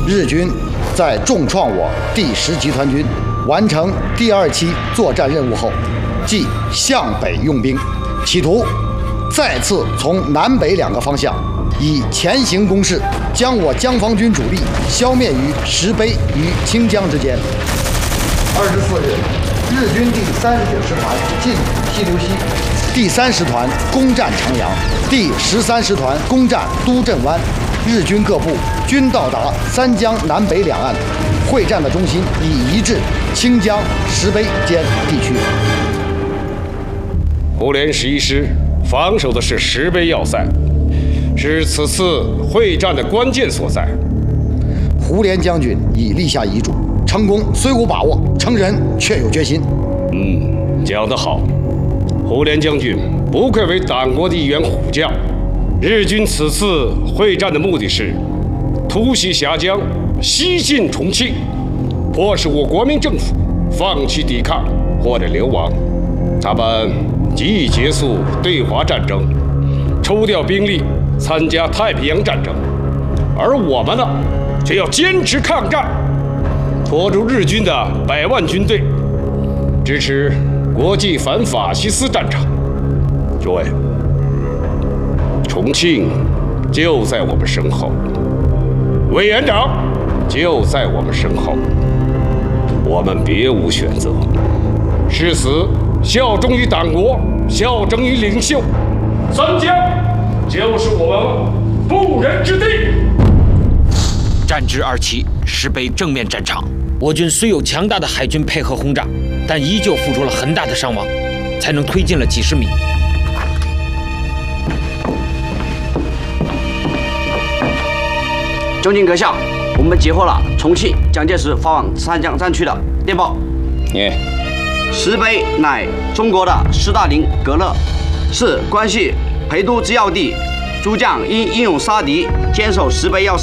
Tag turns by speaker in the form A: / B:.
A: 日军在重创我第10集团军，完成第2期作战任务后，即向北用兵，企图再次从南北2个方向以前行攻势，将我江防军主力消灭于石碑与清江之间。24日，日军第39师团进西流西，第3师团攻占长阳，第13师团攻占都镇湾。日军各部均到达三江南北两岸，会战的中心已移至清江、石碑间地区。
B: 胡琏11师防守的是石碑要塞，是此次会战的关键所在。
A: 胡琏将军已立下遗嘱，成功虽无把握，成仁却有决心。
B: 讲得好，胡琏将军不愧为党国的一员虎将。日军此次会战的目的是突袭峡江，西进重庆，迫使我国民政府放弃抵抗或者流亡。他们极易结束对华战争，抽调兵力参加太平洋战争，而我们呢，却要坚持抗战，拖住日军的100万军队，支持国际反法西斯战场。诸位，重庆就在我们身后，委员长就在我们身后，我们别无选择，誓死效忠于党国，效忠于领袖。三江就是我们不仁之地。
C: 战至2期，石碑正面战场，我军虽有强大的海军配合轰炸，但依旧付出了很大的伤亡，才能推进了几十米。
D: 将军阁下，我们截获了重庆蒋介石发往三江战区的电报。石碑乃中国的斯大林格勒，是关系陪都之要地。诸将应英勇杀敌，坚守石碑要塞。